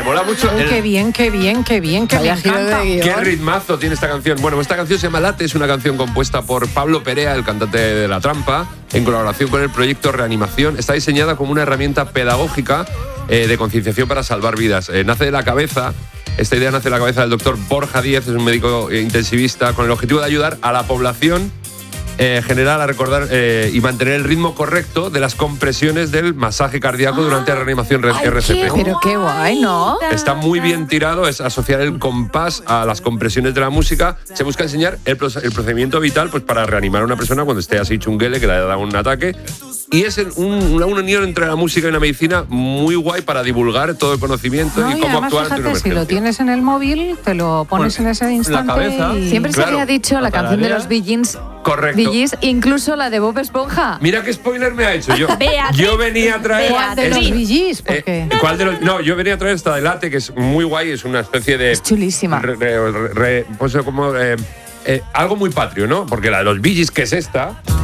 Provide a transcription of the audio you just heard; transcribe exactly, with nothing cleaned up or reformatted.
mola mucho. Uy, el, qué bien, qué bien, qué bien, qué Vaya me giro encanta. de guión. Qué ritmazo tiene esta canción. Bueno, esta canción se llama Late, es una canción compuesta por Pablo Perea, el cantante de La Trampa, en colaboración con el proyecto Reanimación. Está diseñada como una herramienta pedagógica eh, de concienciación para salvar vidas. Eh, nace de la cabeza, esta idea nace de la cabeza del doctor Borja Díez, es un médico eh, intensivista, con el objetivo de ayudar a la población Eh, general a recordar eh, y mantener el ritmo correcto de las compresiones del masaje cardíaco ah, durante la reanimación R C P. Pero qué guay, ¿no? Está muy bien tirado, es asociar el compás a las compresiones de la música. Se busca enseñar el, el procedimiento vital pues, para reanimar a una persona cuando esté así chunguele, que le haya dado un ataque. Y es un, una unión entre la música y la medicina muy guay para divulgar todo el conocimiento No, y y cómo además, actuar ante una fíjate, si emergencia. lo tienes en el móvil, te lo pones Bueno, en ese instante. la cabeza. Y... Siempre Claro. se había dicho la canción de los Bee Gees, Correcto. Bee Gees, incluso la de Bob Esponja. Mira qué spoiler me ha hecho. Yo, Beatriz. yo venía a traer. ¿Cuál de los es- Bee Gees? eh, Porque ¿Cuál de los? No, yo venía a traer esta de Late, que es muy guay, es una especie de. Es chulísima. re- re- re- pues como. eh, eh, algo muy patrio, ¿no? Porque la de los Bee Gees, que es esta.